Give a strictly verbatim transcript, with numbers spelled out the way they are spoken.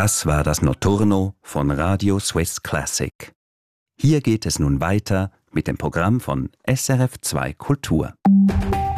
Das war das Notturno von Radio Swiss Classic. Hier geht es nun weiter mit dem Programm von S R F zwei Kultur.